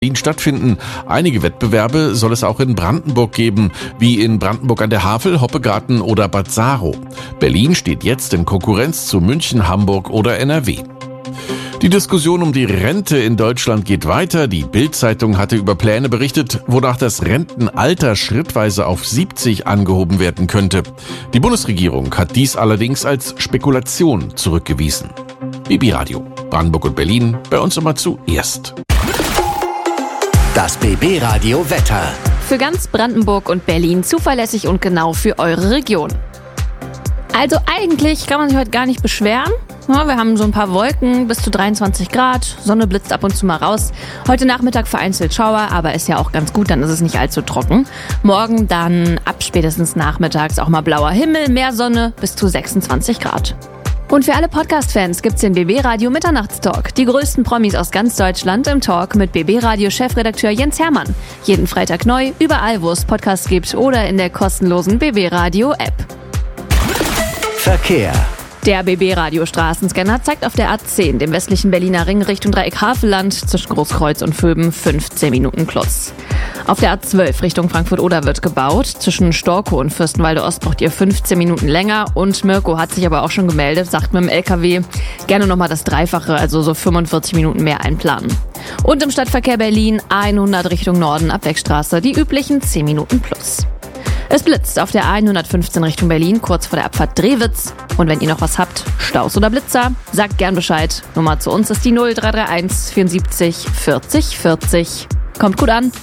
Berlin stattfinden. Einige Wettbewerbe soll es auch in Brandenburg geben, wie in Brandenburg an der Havel, Hoppegarten oder Bad Saro. Berlin steht jetzt in Konkurrenz zu München, Hamburg oder NRW. Die Diskussion um die Rente in Deutschland geht weiter. Die Bild-Zeitung hatte über Pläne berichtet, wonach das Rentenalter schrittweise auf 70 angehoben werden könnte. Die Bundesregierung hat dies allerdings als Spekulation zurückgewiesen. BB Radio, Brandenburg und Berlin, bei uns immer zuerst. Das BB Radio Wetter. Für ganz Brandenburg und Berlin zuverlässig und genau für eure Region. Also eigentlich kann man sich heute gar nicht beschweren. Ja, wir haben so ein paar Wolken, bis zu 23 Grad, Sonne blitzt ab und zu mal raus. Heute Nachmittag vereinzelt Schauer, aber ist ja auch ganz gut, dann ist es nicht allzu trocken. Morgen dann ab spätestens nachmittags auch mal blauer Himmel, mehr Sonne, bis zu 26 Grad. Und für alle Podcast-Fans gibt's den BB Radio Mitternachtstalk. Die größten Promis aus ganz Deutschland im Talk mit BB Radio Chefredakteur Jens Hermann. Jeden Freitag neu, überall wo es Podcasts gibt oder in der kostenlosen BB Radio App. Verkehr. Der BB Radio Straßenscanner zeigt auf der A10, dem westlichen Berliner Ring Richtung Dreieck Havelland, zwischen Großkreuz und Vöben 15 Minuten plus. Auf der A12 Richtung Frankfurt-Oder wird gebaut. Zwischen Storkow und Fürstenwalde Ost braucht ihr 15 Minuten länger. Und Mirko hat sich aber auch schon gemeldet, sagt mit dem LKW gerne nochmal das Dreifache, also so 45 Minuten mehr einplanen. Und im Stadtverkehr Berlin A100 Richtung Norden ab Wegstraße die üblichen 10 Minuten plus. Es blitzt auf der A115 Richtung Berlin, kurz vor der Abfahrt Drehwitz. Und wenn ihr noch was habt, Staus oder Blitzer, sagt gern Bescheid. Nummer zu uns ist die 0331 74 40 40. Kommt gut an.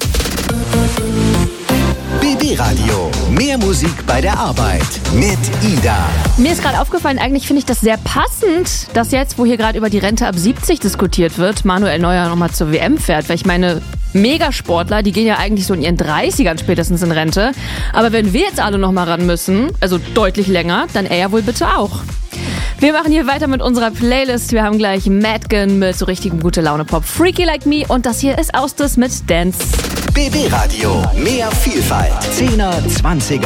BB Radio. Mehr Musik bei der Arbeit mit Ida. Mir ist gerade aufgefallen, eigentlich finde ich das sehr passend, dass jetzt, wo hier gerade über die Rente ab 70 diskutiert wird, Manuel Neuer nochmal zur WM fährt. Weil ich meine, Megasportler, die gehen ja eigentlich so in ihren 30ern spätestens in Rente. Aber wenn wir jetzt alle nochmal ran müssen, also deutlich länger, dann er ja wohl bitte auch. Wir machen hier weiter mit unserer Playlist. Wir haben gleich Madgen mit so richtigem gute Laune Pop, Freaky Like Me und das hier ist Ausdruss mit Dance. BB Radio. Mehr Vielfalt. 10er, 20er,